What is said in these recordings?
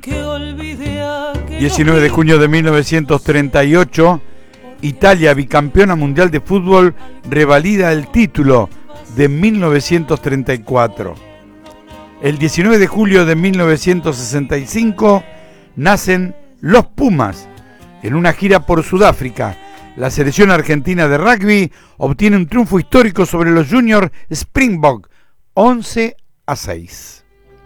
19 de junio de 1938, Italia, bicampeona mundial de fútbol, revalida el título de 1934. El 19 de julio de 1965 nacen los Pumas. En una gira por Sudáfrica, la selección argentina de rugby obtiene un triunfo histórico sobre los Junior Springbok, 11-6.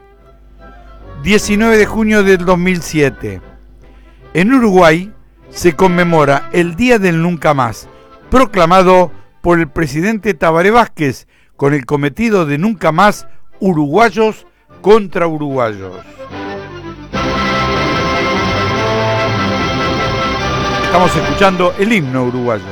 19 de junio del 2007. En Uruguay se conmemora el Día del Nunca Más, proclamado por el presidente Tabaré Vázquez, con el cometido de nunca más uruguayos contra uruguayos. Estamos escuchando el himno uruguayo.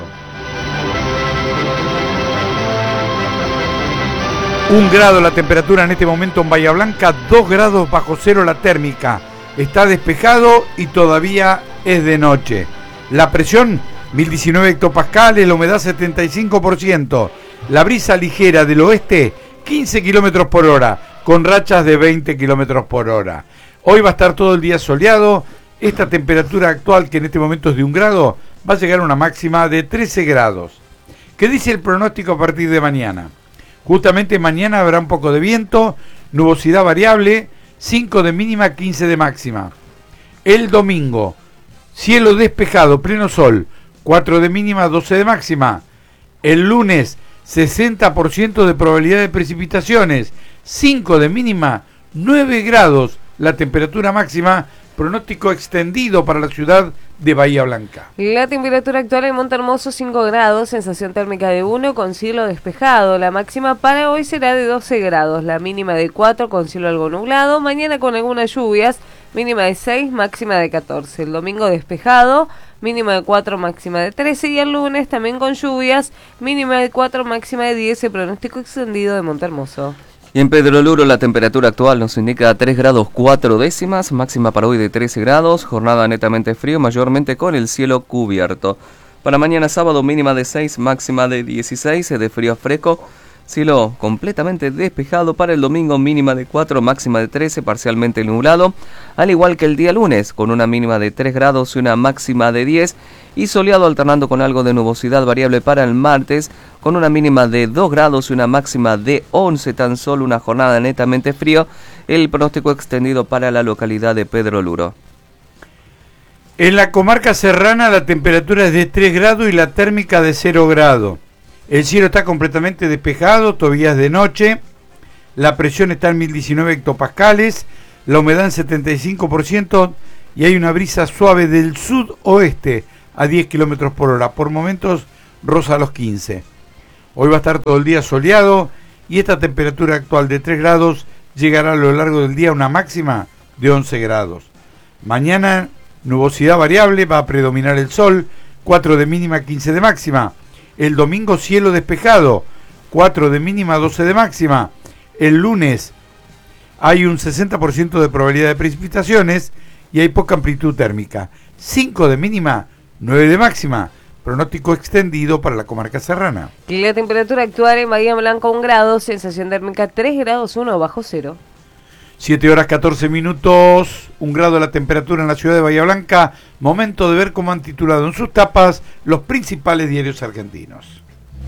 1 grado la temperatura en este momento en Bahía Blanca, 2 grados bajo cero la térmica. Está despejado y todavía es de noche. La presión, 1019 hectopascales, la humedad 75%. La brisa ligera del oeste, 15 kilómetros por hora, con rachas de 20 kilómetros por hora. Hoy va a estar todo el día soleado. Esta temperatura actual, que en este momento es de 1 grado, va a llegar a una máxima de 13 grados. ¿Qué dice el pronóstico a partir de mañana? Justamente mañana habrá un poco de viento, nubosidad variable, 5 de mínima, 15 de máxima. El domingo, cielo despejado, pleno sol, 4 de mínima, 12 de máxima. El lunes, 60% de probabilidad de precipitaciones, 5 de mínima, 9 grados la temperatura máxima. Pronóstico extendido para la ciudad de Bahía Blanca. La temperatura actual en Montehermoso 5 grados, sensación térmica de 1 con cielo despejado. La máxima para hoy será de 12 grados, la mínima de 4 con cielo algo nublado. Mañana con algunas lluvias, mínima de 6, máxima de 14. El domingo despejado, mínima de 4, máxima de 13. Y el lunes también con lluvias, mínima de 4, máxima de 10. El pronóstico extendido de Montehermoso. Y en Pedro Luro la temperatura actual nos indica 3 grados 4 décimas, máxima para hoy de 13 grados, jornada netamente frío, mayormente con el cielo cubierto. Para mañana sábado mínima de 6, máxima de 16, de frío a fresco, cielo completamente despejado. Para el domingo mínima de 4, máxima de 13, parcialmente nublado, al igual que el día lunes, con una mínima de 3 grados y una máxima de 10, y soleado alternando con algo de nubosidad variable para el martes, con una mínima de 2 grados y una máxima de 11, tan solo una jornada netamente frío. El pronóstico extendido para la localidad de Pedro Luro. En la comarca serrana la temperatura es de 3 grados y la térmica de 0 grados. El cielo está completamente despejado, todavía es de noche. La presión está en 1019 hectopascales, la humedad en 75% y hay una brisa suave del sudoeste a 10 kilómetros por hora. Por momentos roza los 15. Hoy va a estar todo el día soleado y esta temperatura actual de 3 grados llegará a lo largo del día a una máxima de 11 grados. Mañana nubosidad variable, va a predominar el sol, 4 de mínima, 15 de máxima. El domingo cielo despejado, 4 de mínima, 12 de máxima. El lunes hay un 60% de probabilidad de precipitaciones y hay poca amplitud térmica, 5 de mínima, 9 de máxima. Pronóstico extendido para la comarca serrana. Y la temperatura actual en Bahía Blanca 1 grado, sensación térmica 3 grados 1 bajo cero. 7 horas 14 minutos, 1 grado la temperatura en la ciudad de Bahía Blanca. Momento de ver cómo han titulado en sus tapas los principales diarios argentinos.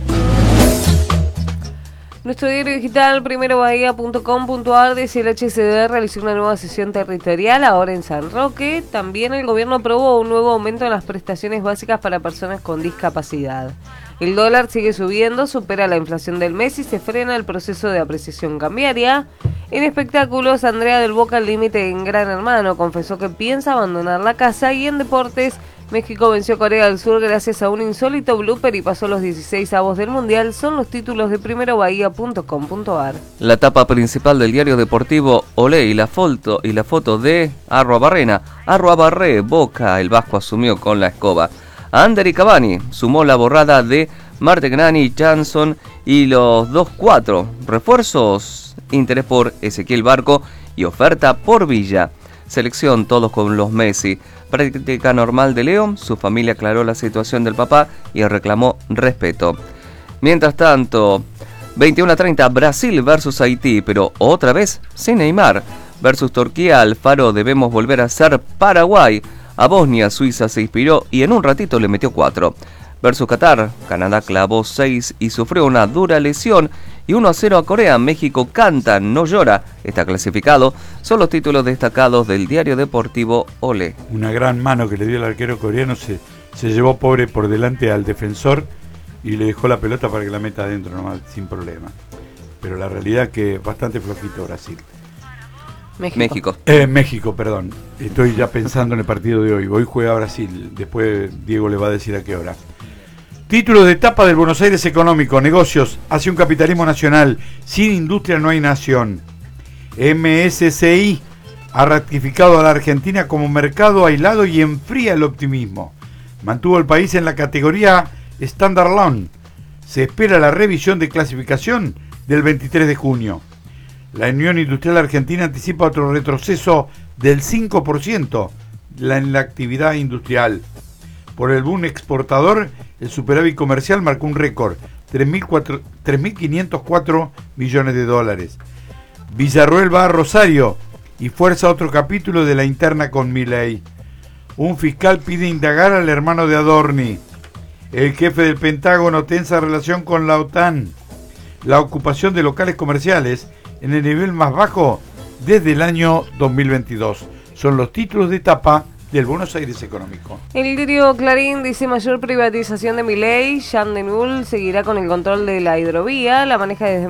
Nuestro diario digital, primerobahía.com.ar, dice el HCD realizó una nueva sesión territorial ahora en San Roque. También el gobierno aprobó un nuevo aumento en las prestaciones básicas para personas con discapacidad. El dólar sigue subiendo, supera la inflación del mes y se frena el proceso de apreciación cambiaria. En espectáculos, Andrea del Boca al límite en Gran Hermano confesó que piensa abandonar la casa. Y en deportes, México venció a Corea del Sur gracias a un insólito blooper y pasó los 16avos del Mundial. Son los títulos de primerobahía.com.ar. La tapa principal del diario deportivo Olé y la foto de Barrena. Barré, Boca, el vasco asumió con la escoba. Ander y Cavani sumó la borrada de Martegnani, Jansson y los 2-4. Refuerzos, interés por Ezequiel Barco y oferta por Villa. Selección todos con los Messi. Práctica normal de Leo, su familia aclaró la situación del papá y reclamó respeto. Mientras tanto, 21:30 Brasil versus Haití, pero otra vez sin Neymar. Versus Turquía, Alfaro, debemos volver a ser Paraguay. A Bosnia, Suiza se inspiró y en un ratito le metió 4. Versus Qatar, Canadá clavó 6 y sufrió una dura lesión. Y 1-0 a Corea. México canta, no llora, está clasificado. Son los títulos destacados del diario deportivo Olé. Una gran mano que le dio el arquero coreano, se llevó pobre por delante al defensor y le dejó la pelota para que la meta adentro nomás, sin problema. Pero la realidad es que bastante flojito Brasil. México, perdón. Estoy ya pensando en el partido de hoy. Hoy juega Brasil, después Diego le va a decir a qué hora. Título de etapa del Buenos Aires económico, negocios, hacia un capitalismo nacional, sin industria no hay nación. MSCI ha ratificado a la Argentina como mercado aislado y enfría el optimismo. Mantuvo el país en la categoría Standard Loan. Se espera la revisión de clasificación del 23 de junio. La Unión Industrial Argentina anticipa otro retroceso del 5% en la actividad industrial. Por el boom exportador, el superávit comercial marcó un récord, 3.504 millones de dólares. Villarroel va a Rosario y fuerza otro capítulo de la interna con Milei. Un fiscal pide indagar al hermano de Adorni. El jefe del Pentágono tensa relación con la OTAN. La ocupación de locales comerciales en el nivel más bajo desde el año 2022. Son los títulos de etapa del Buenos Aires económico. El diario Clarín dice: mayor privatización de Milei. Jean Denul seguirá con el control de la hidrovía. La maneja desde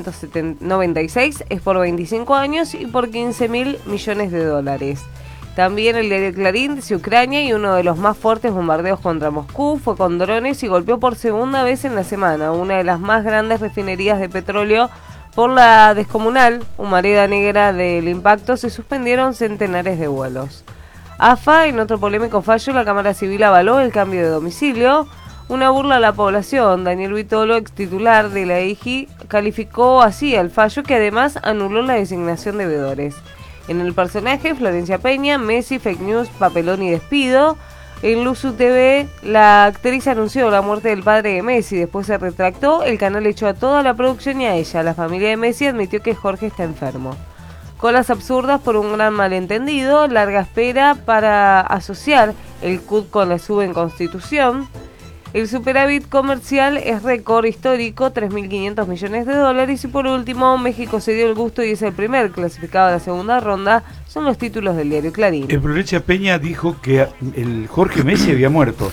1996. Es por 25 años y por 15.000 millones de dólares. También el diario Clarín dice: Ucrania y uno de los más fuertes bombardeos contra Moscú fue con drones y golpeó por segunda vez en la semana una de las más grandes refinerías de petróleo. Por la descomunal humareda negra del impacto se suspendieron centenares de vuelos. AFA, en otro polémico fallo, la Cámara Civil avaló el cambio de domicilio. Una burla a la población. Daniel Vitolo, ex titular de la IGI, calificó así al fallo, que además anuló la designación de veedores. En el personaje, Florencia Peña, Messi, fake news, papelón y despido. En Luzu TV, la actriz anunció la muerte del padre de Messi, después se retractó, el canal echó a toda la producción y a ella. La familia de Messi admitió que Jorge está enfermo. Colas absurdas por un gran malentendido, larga espera para asociar el CUT con la sub en Constitución. El superávit comercial es récord histórico, 3.500 millones de dólares. Y por último, México se dio el gusto y es el primer clasificado de la segunda ronda. Son los títulos del diario Clarín. Florencia Peña dijo que el Jorge Messi había muerto.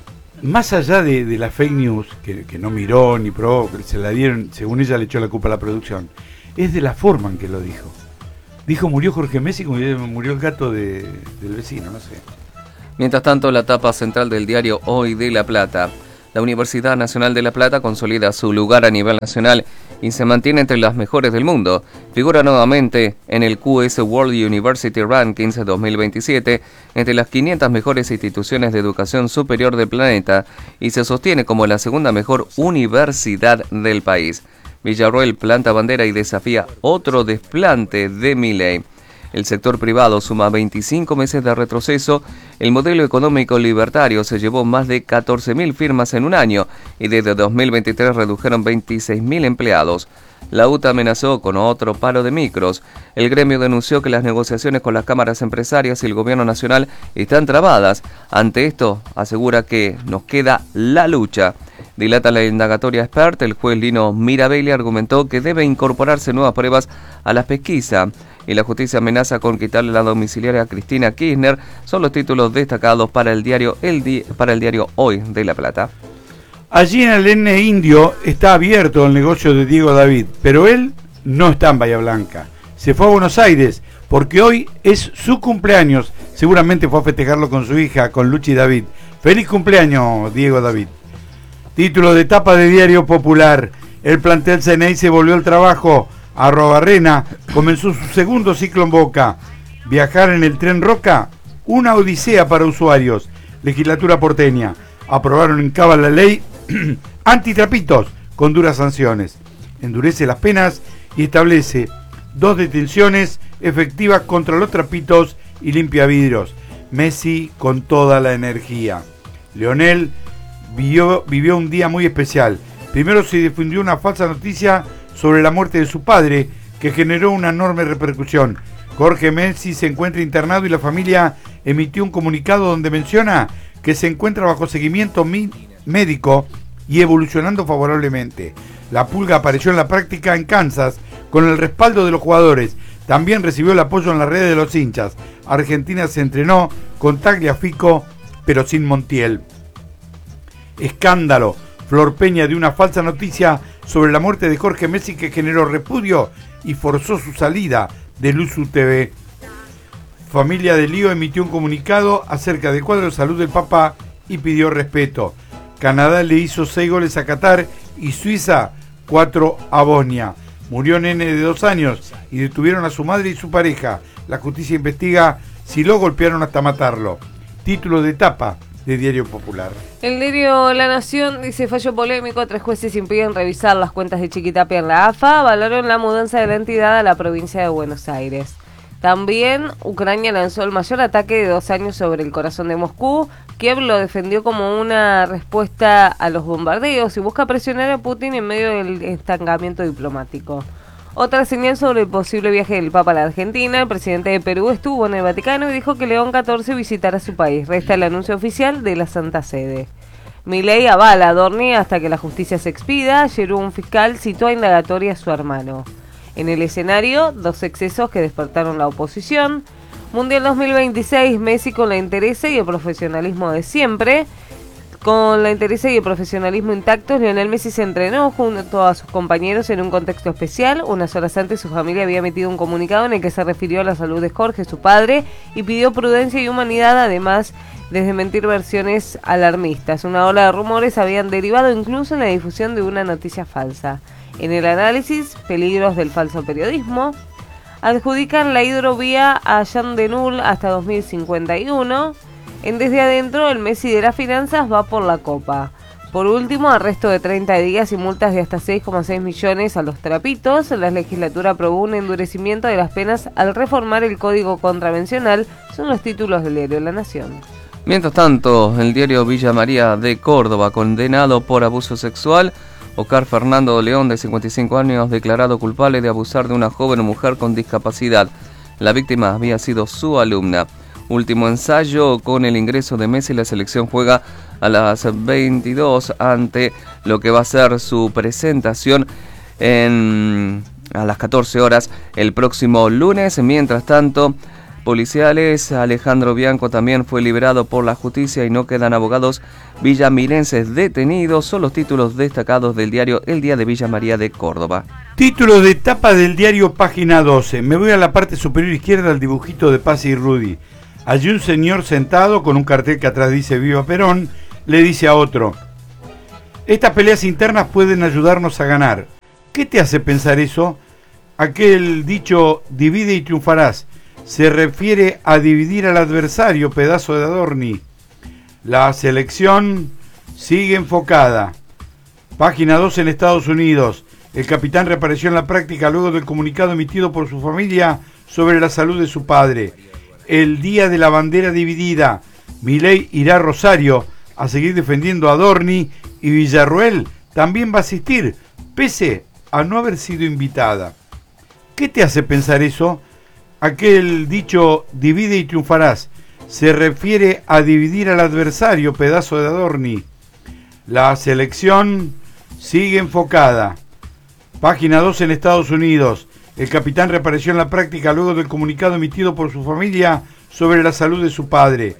Más allá de la fake news, que no miró ni probó, que se la dieron, según ella le echó la culpa a la producción, es de la forma en que lo dijo. Dijo: murió Jorge Messi como murió el gato del vecino, no sé. Mientras tanto, la tapa central del diario Hoy de La Plata. La Universidad Nacional de La Plata consolida su lugar a nivel nacional y se mantiene entre las mejores del mundo. Figura nuevamente en el QS World University Rankings 2027 entre las 500 mejores instituciones de educación superior del planeta y se sostiene como la segunda mejor universidad del país. Villarroel planta bandera y desafía otro desplante de Milei. El sector privado suma 25 meses de retroceso. El modelo económico libertario se llevó más de 14.000 firmas en un año y desde 2023 redujeron 26.000 empleados. La UTA amenazó con otro paro de micros. El gremio denunció que las negociaciones con las cámaras empresarias y el gobierno nacional están trabadas. Ante esto, asegura que nos queda la lucha. Dilata la indagatoria expert. El juez Lino Mirabelli argumentó que debe incorporarse nuevas pruebas a la pesquisa. Y la justicia amenaza con quitarle la domiciliaria a Cristina Kirchner. Son los títulos destacados para el diario Hoy de La Plata. Allí en el N Indio está abierto el negocio de Diego David, pero él no está en Bahía Blanca. Se fue a Buenos Aires porque hoy es su cumpleaños. Seguramente fue a festejarlo con su hija, con Luchi David. ¡Feliz cumpleaños, Diego David! Título de etapa de Diario Popular. El plantel CNI se volvió al trabajo. Arrobarrena comenzó su segundo ciclo en Boca. Viajar en el tren Roca, una odisea para usuarios. Legislatura porteña. Aprobaron en Cava la ley antitrapitos con duras sanciones. Endurece las penas y establece 2 detenciones efectivas contra los trapitos y limpiavidrios. Messi con toda la energía. Lionel vivió un día muy especial. Primero se difundió una falsa noticia sobre la muerte de su padre, que generó una enorme repercusión. Jorge Messi se encuentra internado y la familia emitió un comunicado donde menciona que se encuentra bajo seguimiento médico y evolucionando favorablemente. La Pulga apareció en la práctica en Kansas con el respaldo de los jugadores. También recibió el apoyo en las redes de los hinchas. Argentina se entrenó con Tagliafico, pero sin Montiel. Escándalo. Flor Peña dio una falsa noticia sobre la muerte de Jorge Messi que generó repudio y forzó su salida de Luzu TV. Familia de Lío emitió un comunicado acerca del cuadro de salud del Papa y pidió respeto. Canadá le hizo 6 goles a Qatar y Suiza 4 a Bosnia. Murió nene de 2 años y detuvieron a su madre y su pareja. La justicia investiga si lo golpearon hasta matarlo. Título de tapa de Diario Popular. El diario La Nación dice: fallo polémico, 3 jueces impiden revisar las cuentas de Chiquitapia en la AFA, avalaron la mudanza de la entidad a la provincia de Buenos Aires. También Ucrania lanzó el mayor ataque de 2 años sobre el corazón de Moscú. Kiev lo defendió como una respuesta a los bombardeos y busca presionar a Putin en medio del estancamiento diplomático. Otra señal sobre el posible viaje del Papa a la Argentina: el presidente de Perú estuvo en el Vaticano y dijo que León XIV visitará su país. Resta el anuncio oficial de la Santa Sede. Milei avala a Dorni hasta que la justicia se expida. Ayer un fiscal citó a indagatoria a su hermano. En el escenario, 2 excesos que despertaron la oposición. Mundial 2026, Messi con la entereza y el profesionalismo de siempre. Con la entereza y el profesionalismo intactos, Lionel Messi se entrenó junto a sus compañeros en un contexto especial. Unas horas antes su familia había emitido un comunicado en el que se refirió a la salud de Jorge, su padre, y pidió prudencia y humanidad, además de desmentir versiones alarmistas. Una ola de rumores habían derivado incluso en la difusión de una noticia falsa. En el análisis, peligros del falso periodismo. Adjudican la hidrovía a Jean de Null hasta 2051. En Desde Adentro, el Messi de las finanzas va por la copa. Por último, arresto de 30 días y multas de hasta 6,6 millones a los trapitos. La legislatura aprobó un endurecimiento de las penas al reformar el Código Contravencional. Son los títulos del diario La Nación. Mientras tanto, el diario Villa María de Córdoba, condenado por abuso sexual. Oscar Fernando León, de 55 años, declarado culpable de abusar de una joven mujer con discapacidad. La víctima había sido su alumna. Último ensayo: con el ingreso de Messi, la selección juega a las 22 ante lo que va a ser su presentación a las 14 horas el próximo lunes. Mientras tanto, policiales, Alejandro Bianco también fue liberado por la justicia y no quedan abogados villamirenses detenidos. Son los títulos destacados del diario El Día de Villa María de Córdoba. Título de tapa del diario Página 12. Me voy a la parte superior izquierda al dibujito de Paz y Rudy. Allí un señor sentado con un cartel que atrás dice Viva Perón, le dice a otro: estas peleas internas pueden ayudarnos a ganar. ¿Qué te hace pensar eso? Aquel dicho divide y triunfarás se refiere a dividir al adversario, pedazo de Adorni. La selección sigue enfocada. Página 2 en Estados Unidos. El capitán reapareció en la práctica luego del comunicado emitido por su familia sobre la salud de su padre. El día de la bandera dividida. Milei irá a Rosario a seguir defendiendo a Adorni y Villarruel también va a asistir, pese a no haber sido invitada. ¿Qué te hace pensar eso? Aquel dicho divide y triunfarás se refiere a dividir al adversario, pedazo de Adorni. La selección sigue enfocada. Página 2 en Estados Unidos. El capitán reapareció en la práctica luego del comunicado emitido por su familia sobre la salud de su padre.